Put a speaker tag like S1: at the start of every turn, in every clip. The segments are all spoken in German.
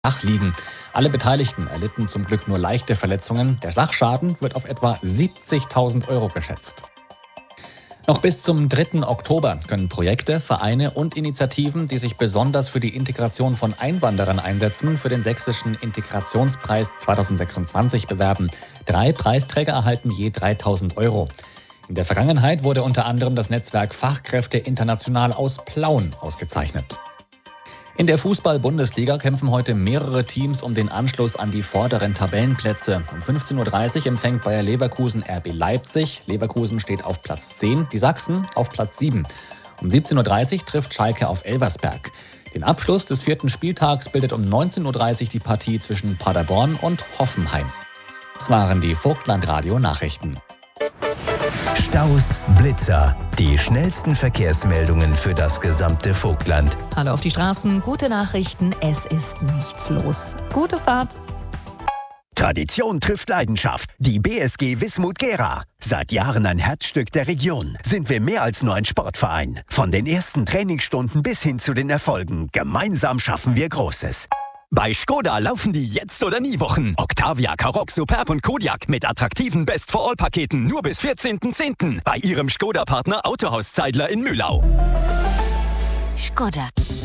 S1: Dach liegen. Alle Beteiligten erlitten zum Glück nur leichte Verletzungen. Der Sachschaden wird auf etwa 70.000 Euro geschätzt. Noch bis zum 3. Oktober können Projekte, Vereine und Initiativen, die sich besonders für die Integration von Einwanderern einsetzen, für den Sächsischen Integrationspreis 2026 bewerben. 3 Preisträger erhalten je 3.000 Euro. In der Vergangenheit wurde unter anderem das Netzwerk Fachkräfte international aus Plauen ausgezeichnet. In der Fußball-Bundesliga kämpfen heute mehrere Teams um den Anschluss an die vorderen Tabellenplätze. Um 15.30 Uhr empfängt Bayer Leverkusen RB Leipzig. Leverkusen steht auf Platz 10, die Sachsen auf Platz 7. Um 17.30 Uhr trifft Schalke auf Elversberg. Den Abschluss des 4. Spieltags bildet um 19.30 Uhr die Partie zwischen Paderborn und Hoffenheim. Das waren die Vogtland-Radio-Nachrichten.
S2: Staus, Blitzer, die schnellsten Verkehrsmeldungen für das gesamte Vogtland.
S3: Hallo auf die Straßen, gute Nachrichten, es ist nichts los. Gute Fahrt.
S2: Tradition trifft Leidenschaft. Die BSG Wismut Gera. Seit Jahren ein Herzstück der Region. Sind wir mehr als nur ein Sportverein. Von den ersten Trainingsstunden bis hin zu den Erfolgen. Gemeinsam schaffen wir Großes. Bei Skoda laufen die Jetzt- oder Nie-Wochen. Octavia, Karoq, Superb und Kodiaq mit attraktiven Best-for-All-Paketen nur bis 14.10. bei Ihrem Skoda-Partner Autohaus Zeidler in Mühlau.
S4: Skoda.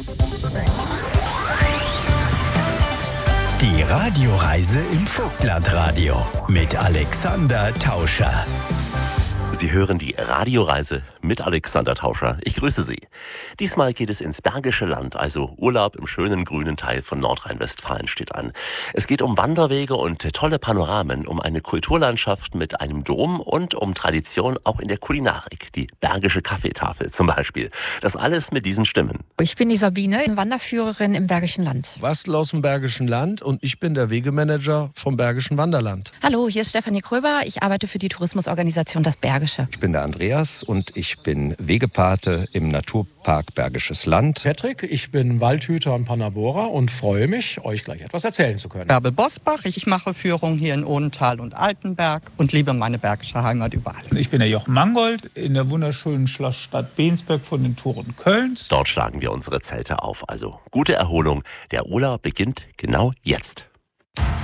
S2: Die Radioreise im Vogtlandradio mit Alexander Tauscher.
S5: Sie hören die Radioreise mit Alexander Tauscher. Ich grüße Sie. Diesmal geht es ins Bergische Land, also Urlaub im schönen grünen Teil von Nordrhein-Westfalen steht an. Es geht um Wanderwege und tolle Panoramen, um eine Kulturlandschaft mit einem Dom und um Tradition auch in der Kulinarik. Die Bergische Kaffeetafel zum Beispiel. Das alles mit diesen Stimmen.
S6: Ich bin die Sabine, Wanderführerin im Bergischen Land.
S7: Wastl aus dem Bergischen Land und ich bin der Wegemanager vom Bergischen Wanderland.
S6: Hallo, hier ist Stefanie Kröber. Ich arbeite für die Tourismusorganisation Das Bergische.
S8: Ich bin der Andreas und ich bin Wegepate im Naturpark Bergisches Land.
S9: Patrick, ich bin Waldhüter in Panabora und freue mich, euch gleich etwas erzählen zu können.
S10: Bärbel Bosbach, ich mache Führung hier in Odenthal und Altenberg und liebe meine bergische Heimat überall.
S11: Ich bin der Jochen Mangold in der wunderschönen Schlossstadt Bensberg von den Toren Kölns.
S5: Dort schlagen wir unsere Zelte auf, also gute Erholung. Der Urlaub beginnt genau jetzt.